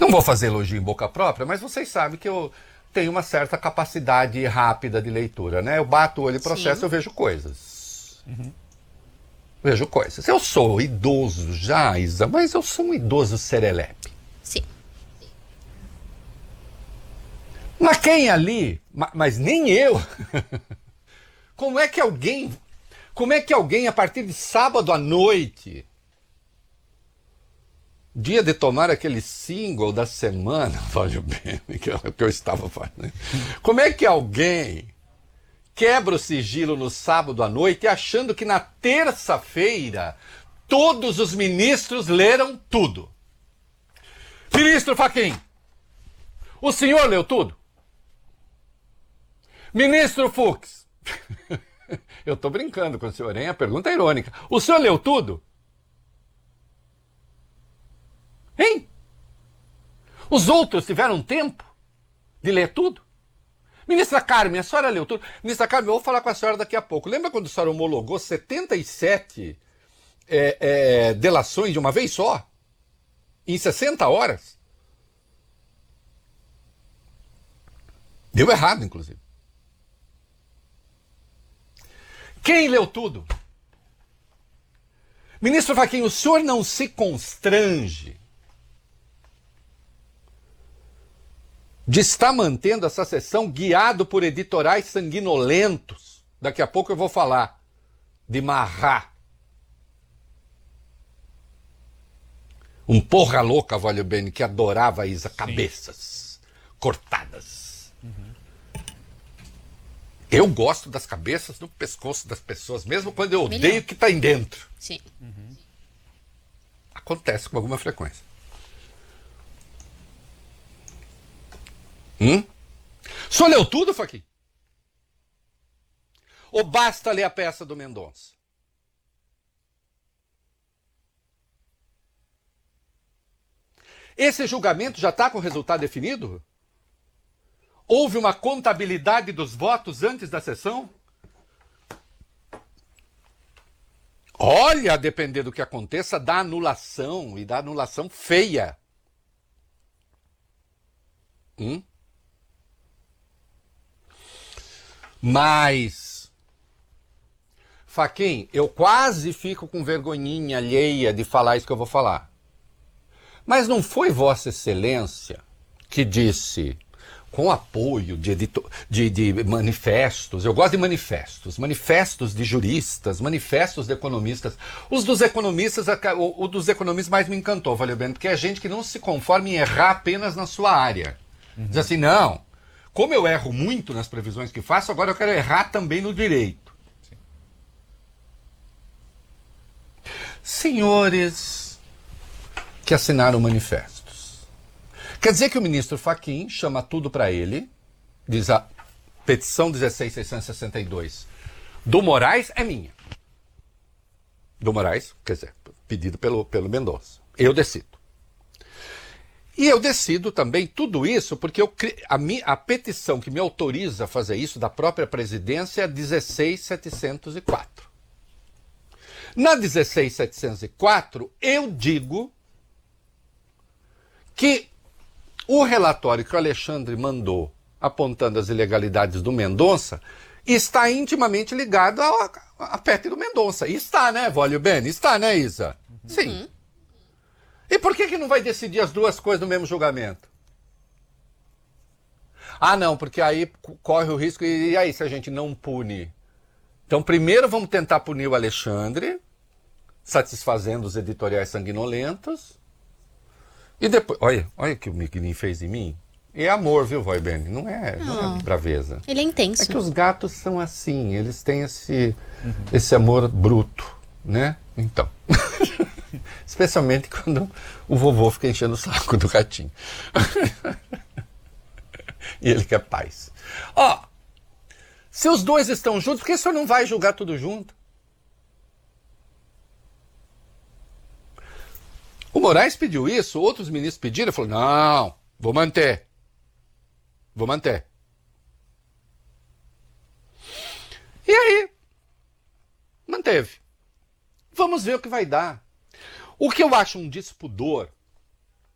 Não vou fazer elogio em boca própria, mas vocês sabem que eu tenho uma certa capacidade rápida de leitura, né? Eu bato o olho e processo, eu vejo coisas. Vejo coisas. Eu sou idoso já, Isa, mas eu sou um idoso serelepe. Sim. Mas quem ali, mas nem eu, como é que alguém a partir de sábado à noite, dia de tomar aquele single da semana, valeu bem, que eu estava fazendo, como é que alguém quebra o sigilo no sábado à noite achando que na terça-feira todos os ministros leram tudo? Ministro Fachin, o senhor leu tudo? Ministro Fux, eu estou brincando com o senhor, hein? A pergunta é irônica. O senhor leu tudo? Hein? Os outros tiveram tempo de ler tudo? Ministra Carmen, a senhora leu tudo? Ministra Carmen, eu vou falar com a senhora daqui a pouco. Lembra quando a senhora homologou 77 delações de uma vez só? Em 60 horas? Deu errado, inclusive. Quem leu tudo? Ministro Fachin, o senhor não se constrange de estar mantendo essa sessão guiado por editorais sanguinolentos? Daqui a pouco eu vou falar de Marrá. Um porra louca, valeu bem, que adorava a Isa, cabeças cortadas. Eu gosto das cabeças no pescoço das pessoas, mesmo quando eu odeio o que está aí dentro. Sim. Acontece com alguma frequência. O senhor leu tudo, Fachin? Ou basta ler a peça do Mendonça? Esse julgamento já está com o resultado definido? Houve uma contabilidade dos votos antes da sessão? Olha, a depender do que aconteça, dá anulação, e dá anulação feia. Mas, Fachin, eu quase fico com vergonhinha alheia de falar isso que eu vou falar. Mas não foi Vossa Excelência que disse, com apoio de manifestos, eu gosto de manifestos de juristas, manifestos de economistas. O dos economistas mais me encantou, valeu bem, porque é gente que não se conforma em errar apenas na sua área. Diz assim, não, como eu erro muito nas previsões que faço, agora eu quero errar também no direito. Senhores que assinaram manifestos, quer dizer que o ministro Fachin chama tudo para ele, diz a petição 16.662 do Moraes é minha. Do Moraes, quer dizer, pedido pelo Mendonça. Eu decido. E eu decido também tudo isso porque a petição que me autoriza a fazer isso da própria presidência é 16.704. Na 16.704, eu digo que o relatório que o Alexandre mandou apontando as ilegalidades do Mendonça está intimamente ligado à PEC do Mendonça. E está, né, Vólio Bene? Está, né, Isa? Sim. E por que não vai decidir as duas coisas no mesmo julgamento? Ah, não, porque aí corre o risco. E aí, se a gente não pune? Então, primeiro vamos tentar punir o Alexandre, satisfazendo os editoriais sanguinolentos. E depois, olha o que o Miguelinho fez em mim. É amor, viu, Vai Bene? Não é braveza. Ele é intenso. É que os gatos são assim, eles têm esse amor bruto, né? Então. Especialmente quando o vovô fica enchendo o saco do gatinho. E ele quer paz. Ó, se os dois estão juntos, por que o senhor não vai julgar tudo junto? O Moraes pediu isso, outros ministros pediram, falou, não, vou manter. Vou manter. E aí, manteve. Vamos ver o que vai dar. O que eu acho um despudor